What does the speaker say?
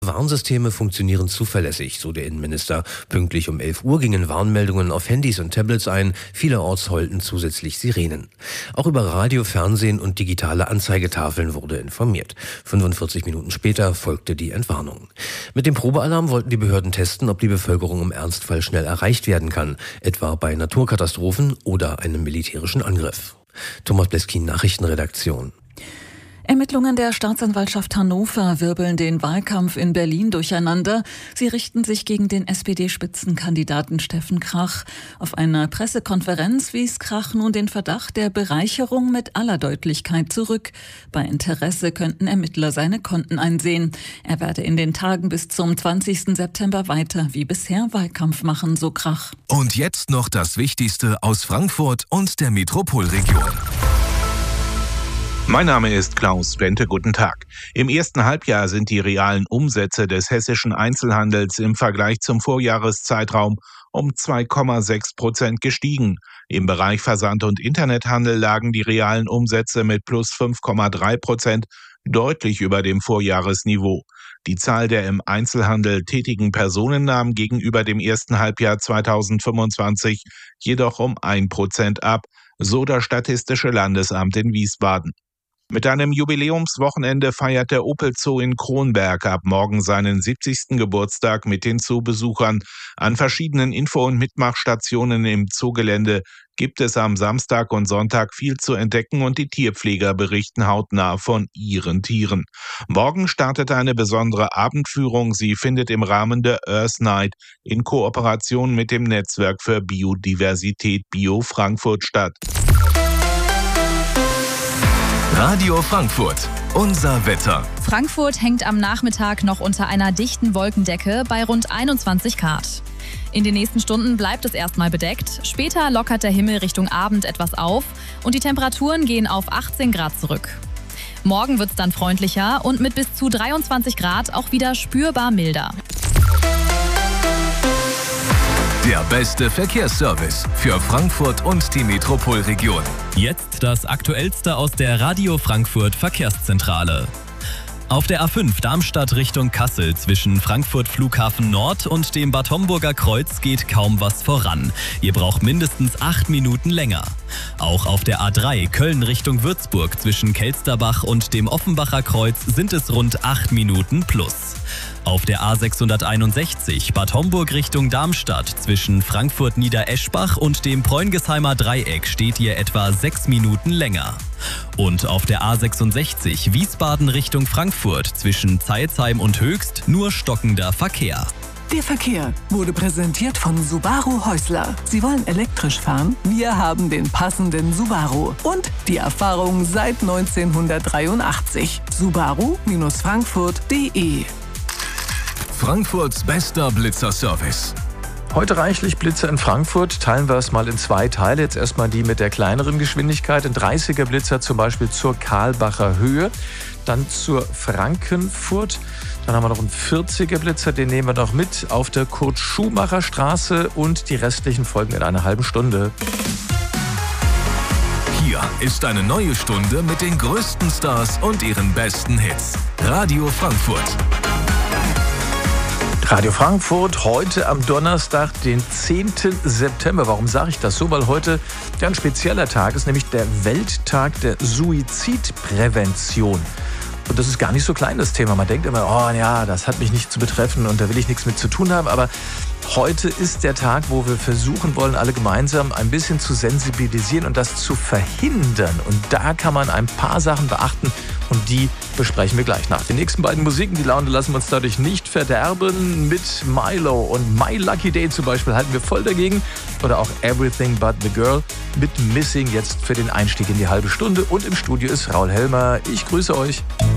Warnsysteme funktionieren zuverlässig, so der Innenminister. Pünktlich um 11 Uhr gingen Warnmeldungen auf Handys und Tablets ein. Vielerorts heulten zusätzlich Sirenen. Auch über Radio, Fernsehen und digitale Anzeigetafeln wurde informiert. 45 Minuten später folgte die Entwarnung. Mit dem Probealarm wollten die Behörden testen, ob die Bevölkerung im Ernstfall schnell erreicht werden kann, etwa bei Naturkatastrophen oder einem militärischen Angriff. Thomas Bleskin, Nachrichtenredaktion. Ermittlungen der Staatsanwaltschaft Hannover wirbeln den Wahlkampf in Berlin durcheinander. Sie richten sich gegen den SPD-Spitzenkandidaten Steffen Krach. Auf einer Pressekonferenz wies Krach nun den Verdacht der Bereicherung mit aller Deutlichkeit zurück. Bei Interesse könnten Ermittler seine Konten einsehen. Er werde in den Tagen bis zum 20. September weiter wie bisher Wahlkampf machen, so Krach. Und jetzt noch das Wichtigste aus Frankfurt und der Metropolregion. Mein Name ist Klaus Bente, guten Tag. Im ersten Halbjahr sind die realen Umsätze des hessischen Einzelhandels im Vergleich zum Vorjahreszeitraum um 2,6% gestiegen. Im Bereich Versand- und Internethandel lagen die realen Umsätze mit plus 5,3% deutlich über dem Vorjahresniveau. Die Zahl der im Einzelhandel tätigen Personen nahm gegenüber dem ersten Halbjahr 2025 jedoch um 1% ab, so das Statistische Landesamt in Wiesbaden. Mit einem Jubiläumswochenende feiert der Opel Zoo in Kronberg ab morgen seinen 70. Geburtstag mit den Zoobesuchern. An verschiedenen Info- und Mitmachstationen im Zoogelände gibt es am Samstag und Sonntag viel zu entdecken und die Tierpfleger berichten hautnah von ihren Tieren. Morgen startet eine besondere Abendführung. Sie findet im Rahmen der Earth Night in Kooperation mit dem Netzwerk für Biodiversität Bio Frankfurt statt. Radio Frankfurt, unser Wetter. Frankfurt hängt am Nachmittag noch unter einer dichten Wolkendecke bei rund 21 Grad. In den nächsten Stunden bleibt es erstmal bedeckt. Später lockert der Himmel Richtung Abend etwas auf und die Temperaturen gehen auf 18 Grad zurück. Morgen wird es dann freundlicher und mit bis zu 23 Grad auch wieder spürbar milder. Der beste Verkehrsservice für Frankfurt und die Metropolregion. Jetzt das Aktuellste aus der Radio Frankfurt Verkehrszentrale. Auf der A5 Darmstadt Richtung Kassel zwischen Frankfurt Flughafen Nord und dem Bad Homburger Kreuz geht kaum was voran. Ihr braucht mindestens 8 Minuten länger. Auch auf der A3 Köln Richtung Würzburg zwischen Kelsterbach und dem Offenbacher Kreuz sind es rund 8 Minuten plus. Auf der A661 Bad Homburg Richtung Darmstadt zwischen Frankfurt Niedereschbach und dem Preungesheimer Dreieck steht ihr etwa 6 Minuten länger. Und auf der A66 Wiesbaden Richtung Frankfurt zwischen Zeilsheim und Höchst nur stockender Verkehr. Der Verkehr wurde präsentiert von Subaru Häusler. Sie wollen elektrisch fahren? Wir haben den passenden Subaru. Und die Erfahrung seit 1983. Subaru-Frankfurt.de. Frankfurts bester Blitzerservice. Heute reichlich Blitzer in Frankfurt. Teilen wir es mal in 2 Teile. Jetzt erstmal die mit der kleineren Geschwindigkeit. Ein 30er Blitzer zum Beispiel zur Karlbacher Höhe. Dann zur Frankenfurt. Dann haben wir noch einen 40er Blitzer, den nehmen wir noch mit auf der Kurt-Schumacher-Straße. Und die restlichen folgen in einer halben Stunde. Hier ist eine neue Stunde mit den größten Stars und ihren besten Hits. Radio Frankfurt. Radio Frankfurt, heute am Donnerstag, den 10. September. Warum sage ich das so? Weil heute ja ein spezieller Tag ist, nämlich der Welttag der Suizidprävention. Und das ist gar nicht so klein, das Thema. Man denkt immer, oh ja, das hat mich nicht zu betreffen und da will ich nichts mit zu tun haben. Aber heute ist der Tag, wo wir versuchen wollen, alle gemeinsam ein bisschen zu sensibilisieren und das zu verhindern. Und da kann man ein paar Sachen beachten und die besprechen wir gleich nach. Die nächsten beiden Musiken, die Laune lassen wir uns dadurch nicht verderben. Mit Milo und My Lucky Day zum Beispiel halten wir voll dagegen. Oder auch Everything But The Girl mit Missing jetzt für den Einstieg in die halbe Stunde. Und im Studio ist Raul Helmer. Ich grüße euch.